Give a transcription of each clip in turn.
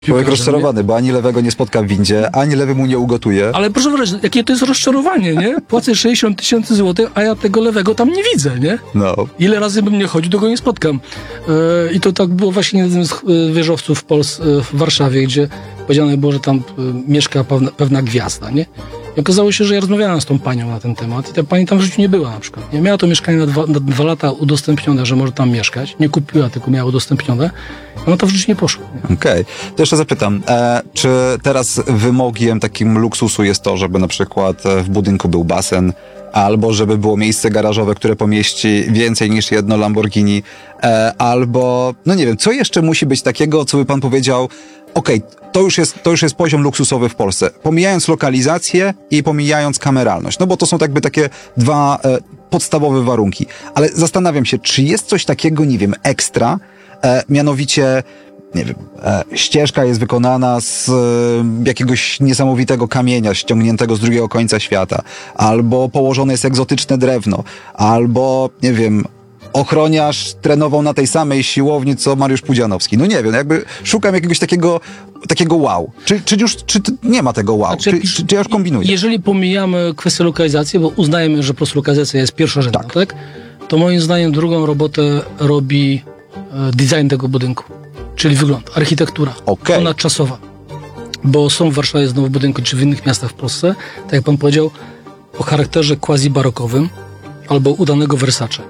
Człowiek rozczarowany, bo ani lewego nie spotka w windzie, ani lewy mu nie ugotuje. Ale proszę wyobrazić, jakie to jest rozczarowanie, nie? Płacę 60 000 złotych, a ja tego lewego tam nie widzę, nie? No. Ile razy bym nie chodził, to go nie spotkam. I to tak było właśnie jednym z wieżowców w Warszawie, gdzie powiedziane było, że tam mieszka pewna gwiazda, nie? I okazało się, że ja rozmawiałem z tą panią na ten temat i ta pani tam w życiu nie była na przykład. Nie? Miała to mieszkanie na 2 lata udostępnione, że może tam mieszkać. Nie kupiła, tylko miała udostępnione. Ona to w życiu nie poszła. Okej. To jeszcze zapytam, czy teraz wymogiem takim luksusu jest to, żeby na przykład w budynku był basen, albo żeby było miejsce garażowe, które pomieści więcej niż jedno Lamborghini, albo, no nie wiem, co jeszcze musi być takiego, co by pan powiedział, okej, to już jest poziom luksusowy w Polsce. Pomijając lokalizację i pomijając kameralność. No bo to są jakby takie dwa podstawowe warunki. Ale zastanawiam się, czy jest coś takiego, nie wiem, ekstra, mianowicie, nie wiem, ścieżka jest wykonana z jakiegoś niesamowitego kamienia ściągniętego z drugiego końca świata, albo położone jest egzotyczne drewno, albo, nie wiem, ochroniarz trenował na tej samej siłowni, co Mariusz Pudzianowski. No nie wiem, jakby szukam jakiegoś takiego wow. Czy nie ma tego wow? Znaczy, Czy ja już kombinuję? Jeżeli pomijamy kwestię lokalizacji, bo uznajemy, że po prostu lokalizacja jest pierwszorzędna, tak? To moim zdaniem drugą robotę robi design tego budynku, czyli wygląd, architektura, ponadczasowa. Bo są w Warszawie znowu budynki, czy w innych miastach w Polsce, tak jak pan powiedział, o charakterze quasi-barokowym albo udanego Versace.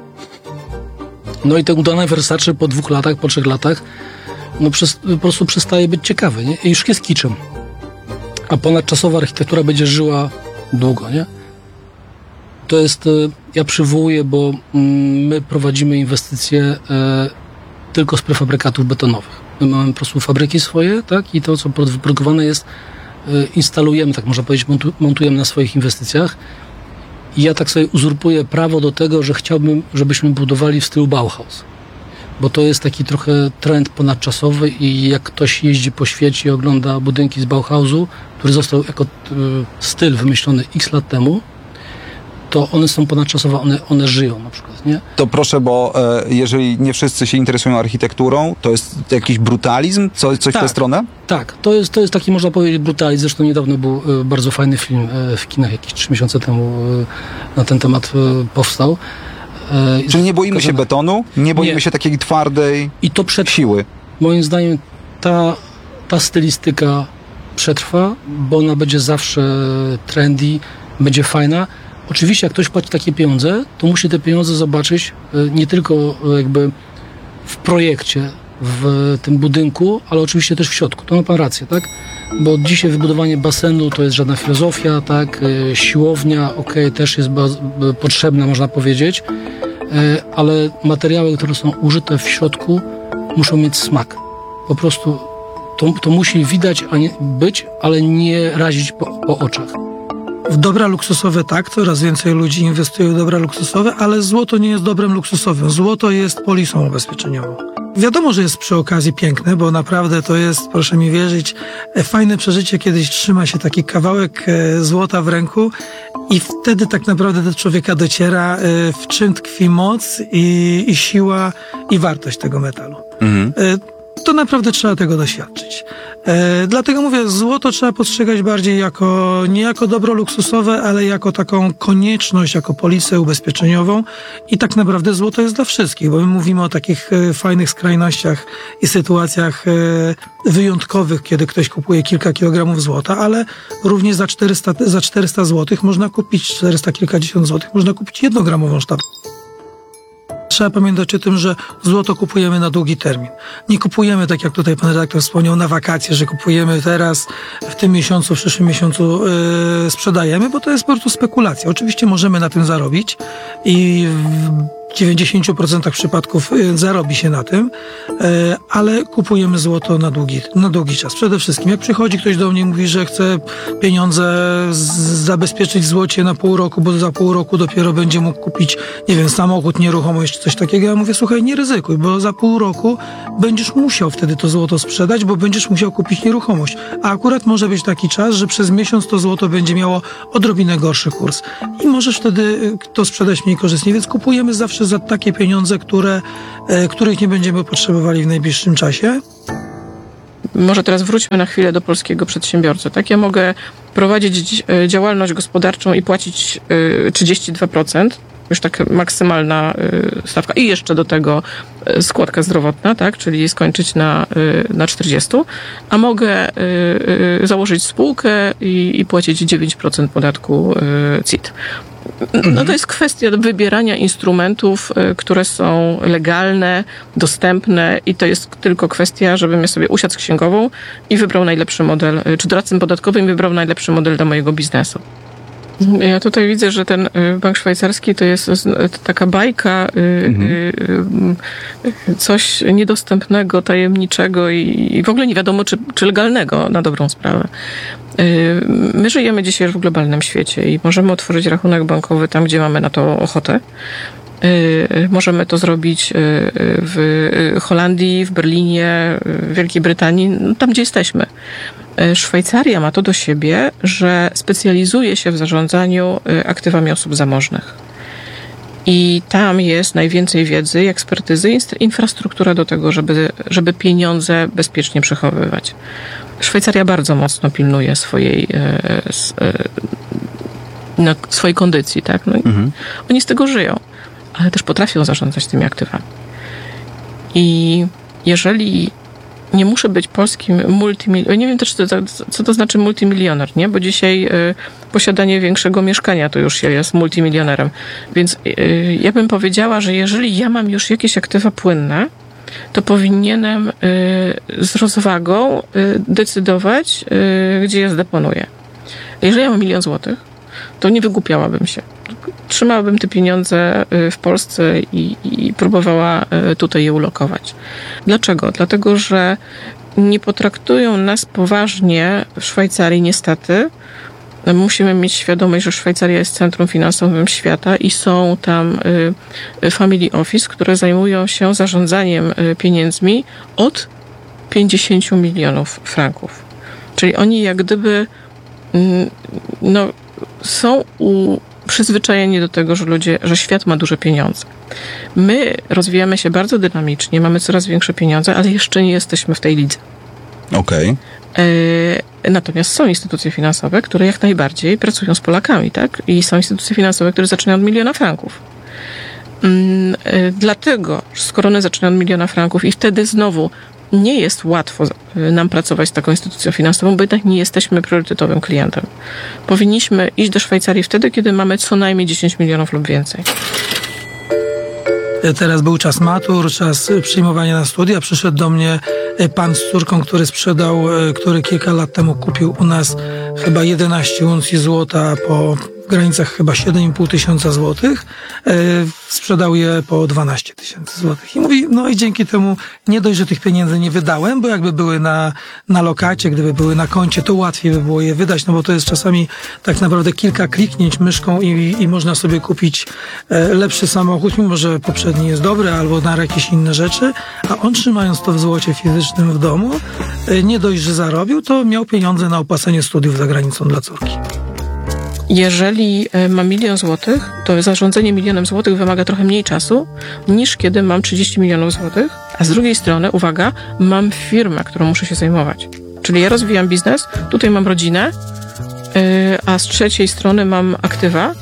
No i te udane Versace po 2 latach, po 3 latach no po prostu przestaje być ciekawy, nie? I już jest kiczem. A ponadczasowa architektura będzie żyła długo, nie? To jest, ja przywołuję, bo my prowadzimy inwestycje tylko z prefabrykatów betonowych. My mamy po prostu fabryki swoje, tak? I to, co wyprodukowane jest, instalujemy, tak można powiedzieć, montujemy na swoich inwestycjach. I ja tak sobie uzurpuję prawo do tego, że chciałbym, żebyśmy budowali w stylu Bauhaus. Bo to jest taki trochę trend ponadczasowy i jak ktoś jeździ po świecie i ogląda budynki z Bauhausu, który został jako styl wymyślony x lat temu, to one są ponadczasowe, one żyją na przykład, nie? To proszę, bo jeżeli nie wszyscy się interesują architekturą, to jest jakiś brutalizm? Coś w tę stronę? Tak, to jest taki, można powiedzieć, brutalizm. Zresztą niedawno był bardzo fajny film w kinach, jakieś 3 miesiące temu na ten temat powstał. Czyli nie boimy się betonu, nie boimy się takiej twardej siły. Moim zdaniem ta stylistyka przetrwa, bo ona będzie zawsze trendy, będzie fajna. Oczywiście jak ktoś płaci takie pieniądze, to musi te pieniądze zobaczyć nie tylko jakby w projekcie, w tym budynku, ale oczywiście też w środku. To ma pan rację, tak? Bo dzisiaj wybudowanie basenu to jest żadna filozofia, tak? Siłownia, też jest potrzebna, można powiedzieć, ale materiały, które są użyte w środku, muszą mieć smak. Po prostu to musi widać, a nie być, ale nie razić po oczach. W dobra luksusowe tak, coraz więcej ludzi inwestuje w dobra luksusowe, ale złoto nie jest dobrem luksusowym. Złoto jest polisą ubezpieczeniową. Wiadomo, że jest przy okazji piękne, bo naprawdę to jest, proszę mi wierzyć, fajne przeżycie, kiedyś trzyma się taki kawałek złota w ręku i wtedy tak naprawdę do człowieka dociera, w czym tkwi moc i siła i wartość tego metalu. To naprawdę trzeba tego doświadczyć. Dlatego mówię, złoto trzeba postrzegać bardziej nie jako dobro luksusowe, ale jako taką konieczność, jako polisę ubezpieczeniową i tak naprawdę złoto jest dla wszystkich, bo my mówimy o takich fajnych skrajnościach i sytuacjach wyjątkowych, kiedy ktoś kupuje kilka kilogramów złota, ale również za 400 złotych można kupić, 400 kilkadziesiąt złotych można kupić 1-gramową sztabkę. Trzeba pamiętać o tym, że złoto kupujemy na długi termin. Nie kupujemy, tak jak tutaj pan redaktor wspomniał, na wakacje, że kupujemy teraz, w tym miesiącu, w przyszłym miesiącu sprzedajemy, bo to jest po prostu spekulacja. Oczywiście możemy na tym zarobić i w 90% przypadków zarobi się na tym, ale kupujemy złoto na długi czas. Przede wszystkim, jak przychodzi ktoś do mnie i mówi, że chce pieniądze zabezpieczyć w złocie na pół roku, bo za pół roku dopiero będzie mógł kupić, nie wiem, samochód, nieruchomość, coś takiego, ja mówię, słuchaj, nie ryzykuj, bo za pół roku będziesz musiał wtedy to złoto sprzedać, bo będziesz musiał kupić nieruchomość. A akurat może być taki czas, że przez miesiąc to złoto będzie miało odrobinę gorszy kurs. I możesz wtedy to sprzedać mniej korzystnie, więc kupujemy zawsze za takie pieniądze, których nie będziemy potrzebowali w najbliższym czasie. może teraz wróćmy na chwilę do polskiego przedsiębiorcy. Tak, ja mogę prowadzić działalność gospodarczą i płacić 32%, już tak maksymalna stawka i jeszcze do tego składka zdrowotna, tak, czyli skończyć na 40, a mogę założyć spółkę i płacić 9% podatku CIT. No to jest kwestia wybierania instrumentów, które są legalne, dostępne i to jest tylko kwestia, żebym ja sobie usiadł z księgową i wybrał najlepszy model, czy doradcą podatkowym wybrał najlepszy model dla mojego biznesu. Ja tutaj widzę, że ten bank szwajcarski to jest taka bajka, coś niedostępnego, tajemniczego i w ogóle nie wiadomo, czy legalnego na dobrą sprawę. My żyjemy dzisiaj w globalnym świecie i możemy otworzyć rachunek bankowy tam, gdzie mamy na to ochotę. Możemy to zrobić w Holandii, w Berlinie, w Wielkiej Brytanii, tam gdzie jesteśmy. Szwajcaria ma to do siebie, że specjalizuje się w zarządzaniu aktywami osób zamożnych. I tam jest najwięcej wiedzy, ekspertyzy, infrastruktura do tego, żeby pieniądze bezpiecznie przechowywać. Szwajcaria bardzo mocno pilnuje swojej kondycji, tak? No oni z tego żyją, ale też potrafią zarządzać tymi aktywami. I jeżeli nie muszę być polskim multimilionerem, nie wiem też, co to znaczy multimilioner, nie? Bo dzisiaj posiadanie większego mieszkania to już się jest multimilionerem. Więc ja bym powiedziała, że jeżeli ja mam już jakieś aktywa płynne, to powinienem z rozwagą decydować, gdzie je zdeponuję. Jeżeli ja mam 1 000 000 złotych, to nie wygłupiałabym się. Trzymałabym te pieniądze w Polsce i próbowała tutaj je ulokować. Dlaczego? Dlatego, że nie potraktują nas poważnie w Szwajcarii niestety. Musimy mieć świadomość, że Szwajcaria jest centrum finansowym świata i są tam family office, które zajmują się zarządzaniem pieniędzmi od 50 milionów franków. Czyli oni jak gdyby są przyzwyczajeni do tego, że świat ma duże pieniądze. My rozwijamy się bardzo dynamicznie, mamy coraz większe pieniądze, ale jeszcze nie jesteśmy w tej lidze. Okej. Natomiast są instytucje finansowe, które jak najbardziej pracują z Polakami, tak? I są instytucje finansowe, które zaczynają od 1 000 000 franków. Dlatego, skoro one zaczynają od 1 000 000 franków i wtedy znowu nie jest łatwo nam pracować z taką instytucją finansową, bo jednak nie jesteśmy priorytetowym klientem. Powinniśmy iść do Szwajcarii wtedy, kiedy mamy co najmniej 10 milionów lub więcej. Teraz był czas matur, czas przyjmowania na studia. Przyszedł do mnie pan z córką, który kilka lat temu kupił u nas chyba 11 uncji złota po granicach chyba 7,5 tysiąca złotych. Sprzedał je po 12 tysięcy złotych. I mówi, no i dzięki temu nie dość, że tych pieniędzy nie wydałem, bo jakby były na lokacie, gdyby były na koncie, to łatwiej by było je wydać, no bo to jest czasami tak naprawdę kilka kliknięć myszką i można sobie kupić lepszy samochód, mimo że poprzedni jest dobry, albo na jakieś inne rzeczy, a on trzymając to w złocie fizycznym w domu, nie dość, że zarobił, to miał pieniądze na opłacenie studiów za granicą dla córki. Jeżeli mam 1 000 000 złotych, to zarządzanie 1 000 000 złotych wymaga trochę mniej czasu, niż kiedy mam 30 milionów złotych, a z drugiej strony, uwaga, mam firmę, którą muszę się zajmować. Czyli ja rozwijam biznes, tutaj mam rodzinę, a z trzeciej strony mam aktywa.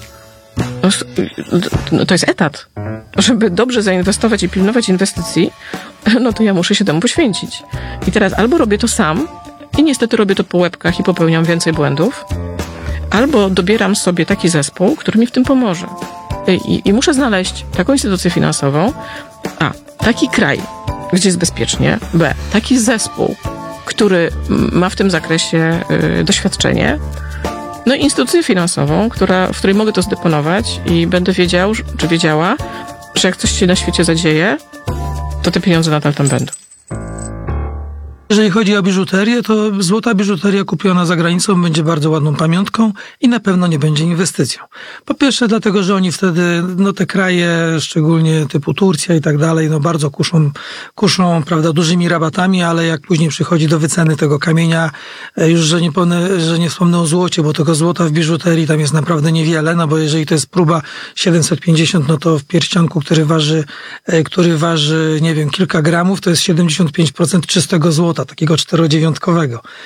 To jest etat. Żeby dobrze zainwestować i pilnować inwestycji, no to ja muszę się temu poświęcić. I teraz albo robię to sam i niestety robię to po łebkach i popełniam więcej błędów, albo dobieram sobie taki zespół, który mi w tym pomoże. I muszę znaleźć taką instytucję finansową, a, taki kraj, gdzie jest bezpiecznie, b, taki zespół, który ma w tym zakresie doświadczenie, no i instytucję finansową, w której mogę to zdeponować i będę wiedział, czy wiedziała, że jak coś się na świecie zadzieje, to te pieniądze nadal tam będą. Jeżeli chodzi o biżuterię, to złota biżuteria kupiona za granicą będzie bardzo ładną pamiątką i na pewno nie będzie inwestycją. Po pierwsze dlatego, że oni wtedy, te kraje, szczególnie typu Turcja i tak dalej, bardzo kuszą, prawda, dużymi rabatami, ale jak później przychodzi do wyceny tego kamienia, już, że nie wspomnę o złocie, bo tego złota w biżuterii tam jest naprawdę niewiele, bo jeżeli to jest próba 750, no to w pierścionku, który waży, nie wiem, kilka gramów, to jest 75% czystego złota, auta, takiego 4-dziewiątkowego.